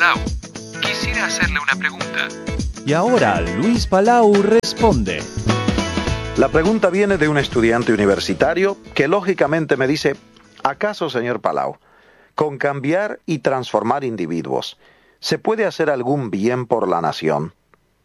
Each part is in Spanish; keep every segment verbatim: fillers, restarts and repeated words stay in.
Palau. Quisiera hacerle una pregunta. Y ahora Luis Palau responde. La pregunta viene de un estudiante universitario que lógicamente me dice: ¿acaso, señor Palau, con cambiar y transformar individuos, se puede hacer algún bien por la nación?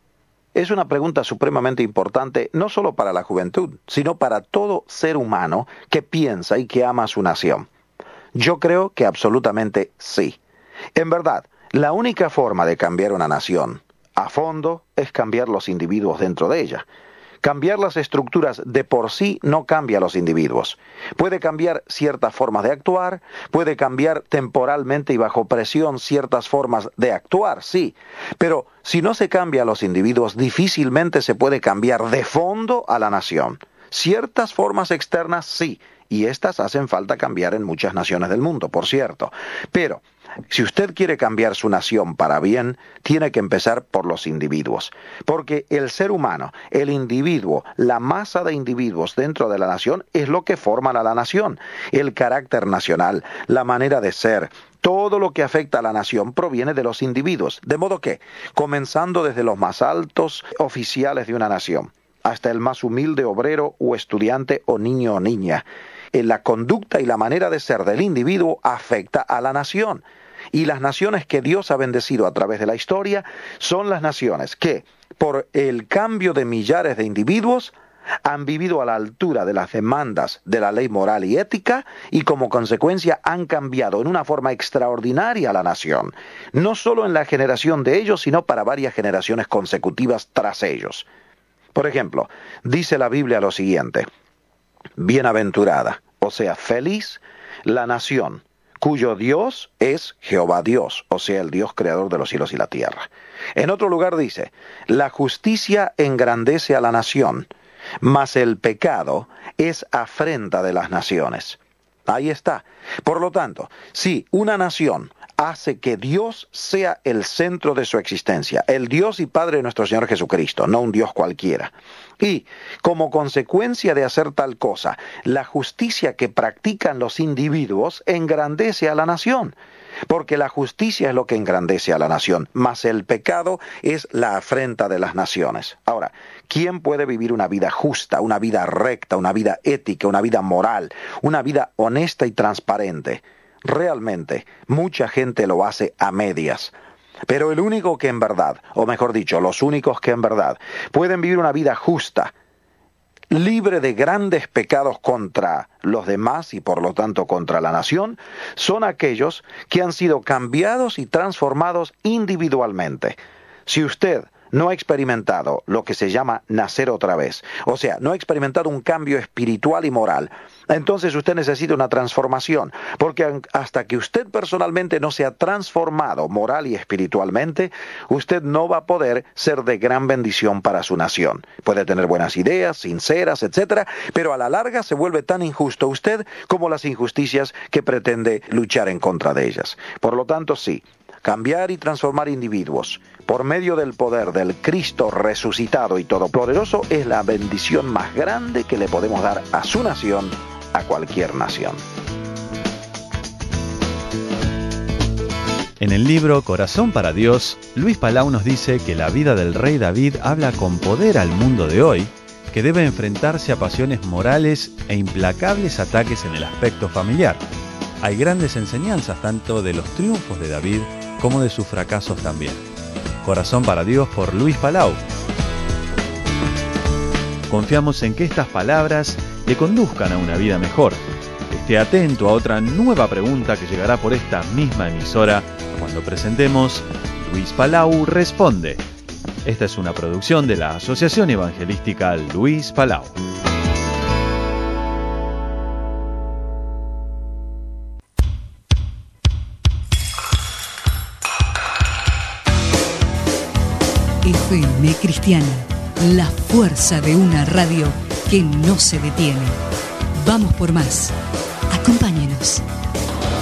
Es una pregunta supremamente importante no solo para la juventud, sino para todo ser humano que piensa y que ama a su nación. Yo creo que absolutamente sí. En verdad, la única forma de cambiar una nación a fondo es cambiar los individuos dentro de ella. Cambiar las estructuras de por sí no cambia a los individuos. Puede cambiar ciertas formas de actuar, puede cambiar temporalmente y bajo presión ciertas formas de actuar, sí. Pero si no se cambia a los individuos, difícilmente se puede cambiar de fondo a la nación. Ciertas formas externas, sí. Y estas hacen falta cambiar en muchas naciones del mundo, por cierto. Pero si usted quiere cambiar su nación para bien, tiene que empezar por los individuos. Porque el ser humano, el individuo, la masa de individuos dentro de la nación es lo que forman a la nación. El carácter nacional, la manera de ser, todo lo que afecta a la nación proviene de los individuos. De modo que, comenzando desde los más altos oficiales de una nación, hasta el más humilde obrero o estudiante o niño o niña, la conducta y la manera de ser del individuo afecta a la nación. Y las naciones que Dios ha bendecido a través de la historia son las naciones que, por el cambio de millares de individuos, han vivido a la altura de las demandas de la ley moral y ética y como consecuencia han cambiado en una forma extraordinaria a la nación, no solo en la generación de ellos, sino para varias generaciones consecutivas tras ellos. Por ejemplo, dice la Biblia lo siguiente: bienaventurada, o sea, feliz, la nación cuyo Dios es Jehová Dios, o sea, el Dios creador de los cielos y la tierra. En otro lugar dice: la justicia engrandece a la nación, mas el pecado es afrenta de las naciones. Ahí está. Por lo tanto, si una nación hace que Dios sea el centro de su existencia, el Dios y Padre de nuestro Señor Jesucristo, no un Dios cualquiera, y como consecuencia de hacer tal cosa, la justicia que practican los individuos engrandece a la nación, porque la justicia es lo que engrandece a la nación, mas el pecado es la afrenta de las naciones. Ahora, ¿quién puede vivir una vida justa, una vida recta, una vida ética, una vida moral, una vida honesta y transparente? Realmente, mucha gente lo hace a medias. Pero el único que en verdad, o mejor dicho, los únicos que en verdad pueden vivir una vida justa, libre de grandes pecados contra los demás y por lo tanto contra la nación, son aquellos que han sido cambiados y transformados individualmente. Si usted no ha experimentado lo que se llama nacer otra vez, o sea, no ha experimentado un cambio espiritual y moral, entonces usted necesita una transformación, porque hasta que usted personalmente no se ha transformado moral y espiritualmente, usted no va a poder ser de gran bendición para su nación. Puede tener buenas ideas, sinceras, etcétera, pero a la larga se vuelve tan injusto usted como las injusticias que pretende luchar en contra de ellas. Por lo tanto, sí, cambiar y transformar individuos por medio del poder del Cristo resucitado y todopoderoso es la bendición más grande que le podemos dar a su nación, a cualquier nación. En el libro Corazón para Dios, Luis Palau nos dice que la vida del rey David habla con poder al mundo de hoy, que debe enfrentarse a pasiones morales e implacables ataques en el aspecto familiar. Hay grandes enseñanzas tanto de los triunfos de David como de sus fracasos también. Corazón para Dios por Luis Palau. Confiamos en que estas palabras le conduzcan a una vida mejor. Esté atento a otra nueva pregunta que llegará por esta misma emisora cuando presentemos Luis Palau Responde. Esta es una producción de la Asociación Evangelística Luis Palau. F M Cristiana, la fuerza de una radio que no se detiene. Vamos por más. Acompáñenos.